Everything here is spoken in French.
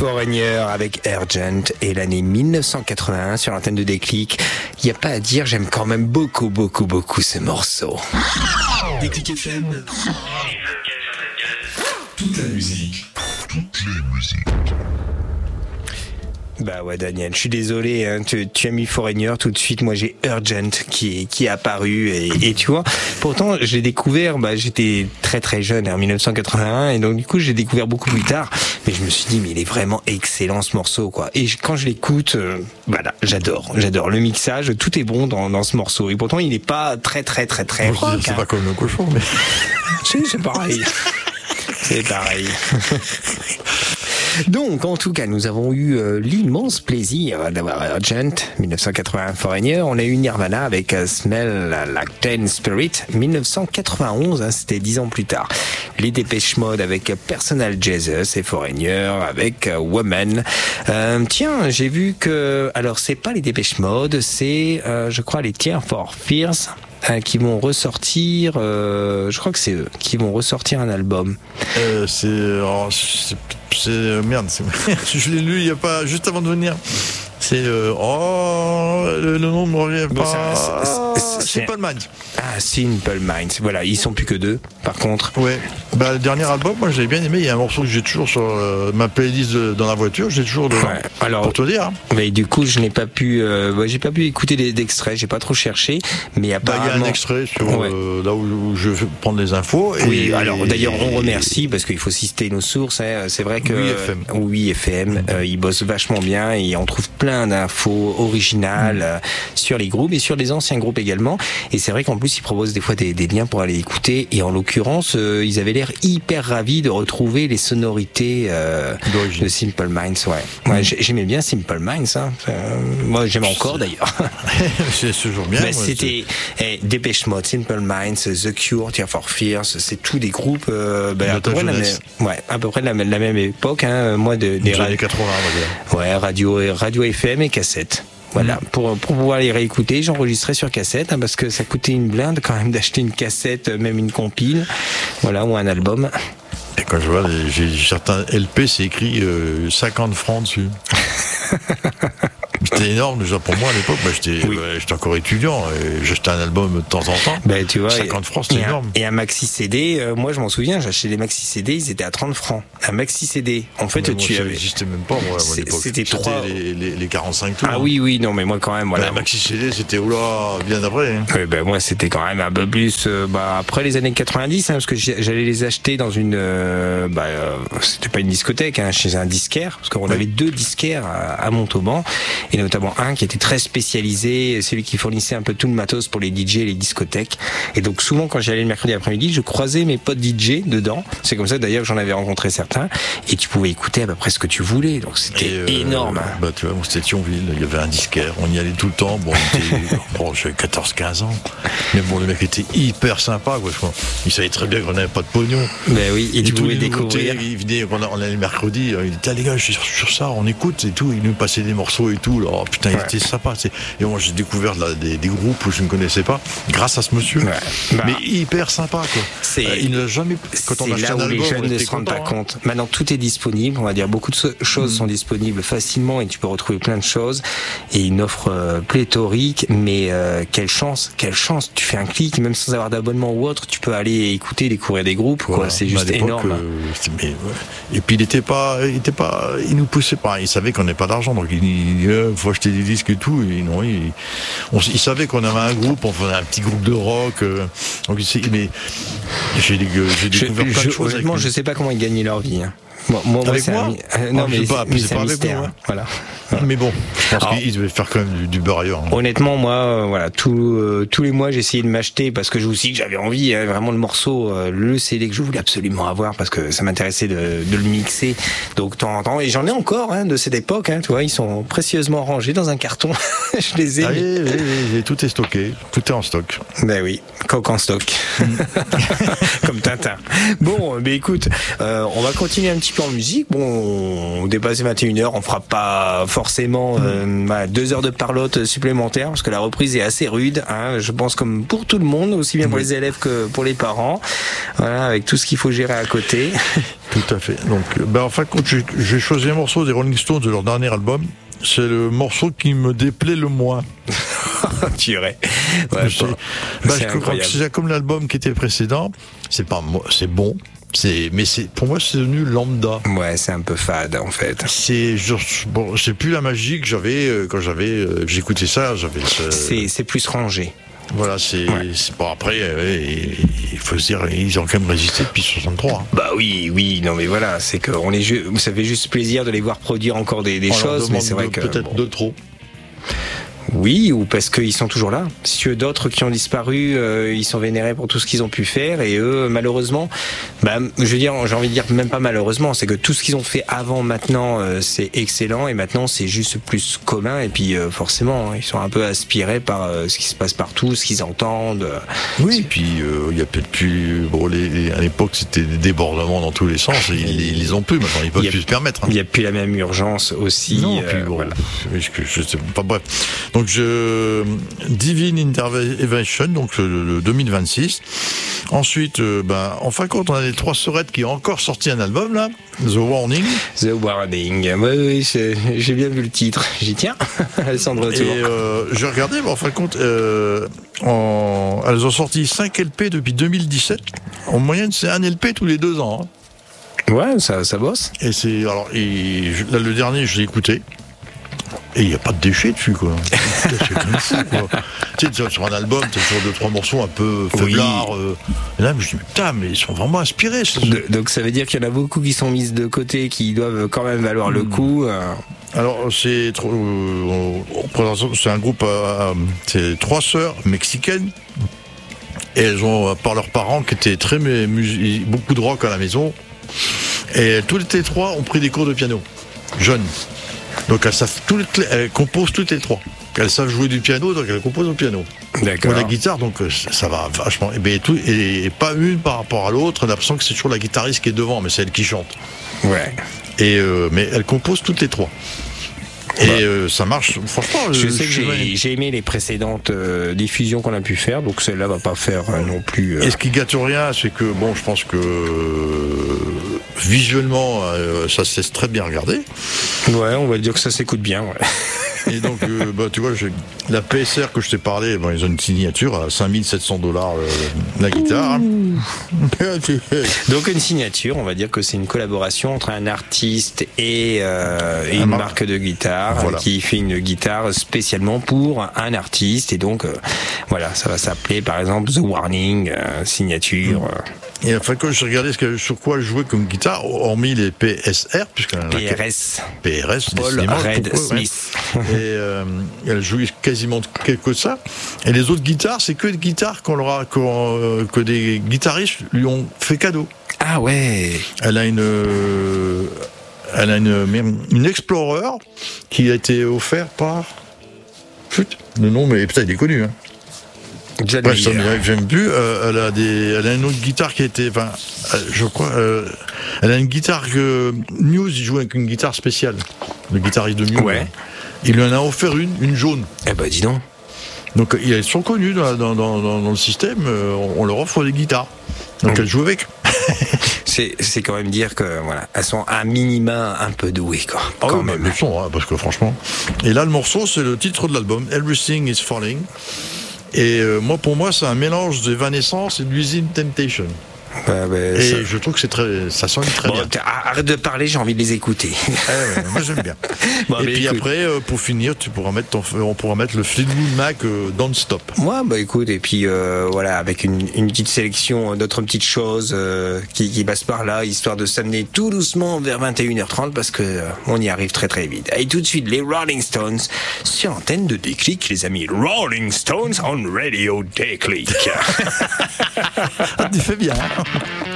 Foreigner avec Urgent et l'année 1981 sur l'antenne de Déclic. Il n'y a pas à dire, j'aime quand même beaucoup ce morceau. Déclic FM. Toute la musique. Toutes les musiques. Bah ouais Daniel, je suis désolé, hein, tu as mis Foreigner tout de suite, moi j'ai Urgent qui est apparu et tu vois, pourtant je l'ai découvert, j'étais très jeune en 1981 et donc du coup j'ai découvert beaucoup plus tard, mais je me suis dit mais il est vraiment excellent ce morceau quoi, et quand je l'écoute, j'adore le mixage, tout est bon dans ce morceau et pourtant il n'est pas très rock, c'est pas comme le cochon mais c'est pareil. C'est pareil. Donc, en tout cas, nous avons eu l'immense plaisir d'avoir Urgent, 1981 Foreigner. On a eu Nirvana avec Smell Like Teen Spirit, 1991, c'était 10 ans plus tard. Les Depeche Mode avec Personal Jesus et Foreigner avec Woman. Tiens, j'ai vu que... Alors, c'est pas les Depeche Mode, c'est, je crois, les Tears for Fears. Qui vont ressortir, je crois que c'est eux, qui vont ressortir un album. Merde, je l'ai lu il y a pas, juste avant de venir. C'est le nom ne me revient pas. Simple Minds. Ah, Simple Minds. Voilà, ils sont plus que deux. Par contre. Ouais. Le dernier album, moi, j'ai bien aimé. Il y a un morceau que j'ai toujours sur ma playlist dans la voiture. J'ai toujours dedans. Ouais. Alors, pour te dire. Mais du coup, je n'ai pas pu. J'ai pas pu écouter d'extraits. J'ai pas trop cherché. Mais apparemment. Il y a un extrait sur là où je vais prendre les infos. Oui. Alors, d'ailleurs, on remercie parce qu'il faut citer nos sources. Hein. C'est vrai que. Oui, FM. Ils bossent vachement bien et on trouve plein d'infos originales sur les groupes et sur les anciens groupes également. Et c'est vrai qu'en plus ils proposent des fois des liens pour aller écouter, et en l'occurrence ils avaient l'air hyper ravis de retrouver les sonorités de Simple Minds. Ouais, j'aimais bien Simple Minds, hein. Moi j'aime encore d'ailleurs. C'est toujours bien. C'était Depeche Mode, Simple Minds, The Cure, Tears for Fears, c'est tous des groupes à peu près de la même époque, hein. Moi des années 80 on va dire. Ouais, radio FM et cassette. Voilà, pour pouvoir les réécouter, j'enregistrais sur cassette, hein, parce que ça coûtait une blinde quand même d'acheter une cassette, même une compile, voilà, ou un album. Et quand je vois, j'ai certains LP, c'est écrit 50 francs dessus. C'était énorme déjà pour moi à l'époque. J'étais encore étudiant et j'achetais un album de temps en temps. Tu vois, 50 francs, c'était énorme. Et un maxi CD, moi je m'en souviens, j'achetais les maxi CD, ils étaient à 30 francs. Un maxi CD. En fait, ça n'existait même pas moi à l'époque. C'était les 45 tours. Ah oui, non, mais moi quand même, voilà. Un maxi CD, c'était bien après. Hein. Oui, moi c'était quand même un peu plus après les années 90, hein, parce que j'allais les acheter dans une c'était pas une discothèque, hein, chez un disquaire, parce qu'on avait 2 disquaires à Montauban, et notamment un qui était très spécialisé, celui qui fournissait un peu tout le matos pour les DJ et les discothèques. Et donc souvent quand j'allais le mercredi après-midi, je croisais mes potes DJ dedans. C'est comme ça d'ailleurs que j'en avais rencontré certains, et tu pouvais écouter à peu près ce que tu voulais. Donc c'était énorme. Tu vois, c'était Thionville, il y avait un disquaire, on y allait tout le temps. J'avais 14-15 ans. Mais bon, le mec était hyper sympa, quoi. Il savait très bien qu'on n'avait pas de pognon. Oui, et tu pouvais découvrir. Il venait, on allait le mercredi, il disait, les gars, je suis sur ça, on écoute et tout. Il nous passait des morceaux et tout. Alors, putain, il était sympa. Et moi, j'ai découvert des groupes où je ne connaissais pas, grâce à ce monsieur. Mais hyper sympa, quoi. Il ne l'a jamais. Quand on achète un album, les jeunes ne se rendent pas compte. Maintenant, tout est disponible. On va dire, beaucoup de choses sont disponibles facilement et tu peux retrouver plein de choses. Et une offre pléthorique. Mais quelle chance. Tu fais un clic, même sans avoir d'abonnement ou autre, tu peux aller écouter, découvrir des groupes. Voilà. C'est juste énorme. Et puis il nous poussait pas. Il savait qu'on n'avait pas d'argent, donc il faut acheter des disques et tout. Et non, il savait qu'on avait un groupe, on faisait un petit groupe de rock. Donc mais j'ai découvert plein de choses. Honnêtement, je sais pas comment ils gagnaient leur vie. Hein. Moi, avec moi non, mais c'est pas avec moi. Voilà. Mais bon, je pense qu'ils devaient faire quand même du beurre ailleurs. Honnêtement, moi, tous les mois, j'essayais de m'acheter parce que j'avais envie, hein, vraiment le morceau, le CD que je voulais absolument avoir parce que ça m'intéressait de le mixer. Donc, de temps en temps, et j'en ai encore, hein, de cette époque, hein, tu vois, ils sont précieusement rangés dans un carton. Je les ai. Oui, tout est stocké, tout est en stock. Oui. Coq en stock. Comme Tintin. Bon, mais écoute, on va continuer un petit peu en musique. Bon, on dépasse les 21h, on fera pas forcément 2 heures de parlotte supplémentaires parce que la reprise est assez rude, hein, je pense comme pour tout le monde, aussi bien pour les élèves que pour les parents. Voilà, avec tout ce qu'il faut gérer à côté. Tout à fait. Donc, en fin de compte, j'ai choisi un morceau des Rolling Stones de leur dernier album. C'est le morceau qui me déplaît le moins. Tu irais. Ouais, c'est comme l'album qui était précédent. C'est bon. Mais pour moi, c'est devenu lambda. Ouais, c'est un peu fade, en fait. C'est plus la magie que j'avais quand j'écoutais ça. C'est plus rangé. Voilà, c'est bon. Après, il faut se dire, ils ont quand même résisté depuis 63. Hein. Bah oui, non mais voilà, c'est que ça fait juste plaisir de les voir produire encore des choses, mais c'est vrai que peut-être de trop. Oui, ou parce qu'ils sont toujours là. Si tu veux, d'autres qui ont disparu, ils sont vénérés pour tout ce qu'ils ont pu faire, et eux, malheureusement, je veux dire, j'ai envie de dire même pas malheureusement, c'est que tout ce qu'ils ont fait avant, maintenant, c'est excellent, et maintenant c'est juste plus commun, et puis forcément, ils sont un peu aspirés par ce qui se passe partout, ce qu'ils entendent. Oui, et puis il y a peut-être plus. Bon, à l'époque, c'était des débordements dans tous les sens, et ils les ont plus maintenant, ils peuvent plus se permettre. Hein. Il n'y a plus la même urgence aussi. Non, puis bon, voilà. Je sais pas, bref. Donc Divine Intervention, donc le 2026. Ensuite, en fin de compte, on a les Trois Sœurettes qui ont encore sorti un album là, The Warning. The Warning. Oui, j'ai bien vu le titre. J'y tiens. Elles sont de retour. Et j'ai regardé, en fin de compte, elles ont sorti 5 LP depuis 2017. En moyenne, c'est un LP tous les 2 ans. Hein. Ouais, ça bosse. Et là, le dernier, je l'ai écouté. Et il n'y a pas de déchets dessus, quoi. C'est comme fou, quoi. Tu sais, sur un album, tu as toujours 2-3 morceaux un peu faiblards. Et là, je me dis, mais ils sont vraiment inspirés. Donc ça veut dire qu'il y en a beaucoup qui sont mises de côté, qui doivent quand même valoir le coup. Alors, c'est un groupe, c'est 3 sœurs mexicaines. Et elles ont, par leurs parents, qui étaient beaucoup de rock à la maison. Et toutes les 3 ont pris des cours de piano, jeunes. Donc elles composent toutes les 3. Elles savent jouer du piano, donc elles composent au piano. D'accord. Pour la guitare, donc ça va vachement. Et pas une par rapport à l'autre. On a l'impression que c'est toujours la guitariste qui est devant, mais c'est elle qui chante. Ouais. Mais elles composent toutes les 3. Et ça marche, franchement. Je sais que j'ai aimé les précédentes diffusions qu'on a pu faire, donc celle-là va pas faire non plus. Et ce qui gâte rien, c'est que je pense que visuellement, ça se laisse très bien regarder. Ouais, on va dire que ça s'écoute bien. Ouais. Et donc, tu vois, la PSR que je t'ai parlé, ils ont une signature à $5,700 la guitare. Donc une signature, on va dire que c'est une collaboration entre un artiste et une marque de guitare, voilà, qui fait une guitare spécialement pour un artiste. Et donc, voilà, ça va s'appeler par exemple The Warning, signature. Et enfin, quand je regardais sur quoi elle jouait comme guitare, hormis les PSR, PRS, Paul Red Smith. Et elle joue quasiment que ça. Et les autres guitares, c'est que des guitares que des guitaristes lui ont fait cadeau. Ah ouais. Elle a une Explorer qui a été offert par. Le nom, mais peut-être il est connu. Hein. Ouais, j'aime plus. Elle a une autre guitare qui a été. Je crois. Elle a une guitare que Muse, il joue avec une guitare spéciale. Le guitariste de Muse. Ouais. Il lui en a offert une jaune. Eh ben, dis donc. Donc, ils sont connus dans le système. On leur offre des guitares. Donc, elle joue avec. C'est quand même dire que voilà, elles sont à minima un peu douées, quoi. Quand même. Elles sont, parce que franchement. Et là, le morceau, c'est le titre de l'album, Everything is Falling. Et pour moi, c'est un mélange d'Evanescence et de l'usine Temptation. Je trouve que ça sonne très bien. Arrête de parler, j'ai envie de les écouter. Moi j'aime bien. Et puis écoute, après, pour finir, on pourra mettre le Fleetwood Mac Don't Stop. Moi, écoute, et puis voilà, avec une petite sélection d'autres petites choses qui passent par là, histoire de s'amener tout doucement vers 21h30, parce que on y arrive très très vite. Et tout de suite, les Rolling Stones sur l'antenne de Déclic, les amis. Rolling Stones on Radio Déclic. Tu fais bien.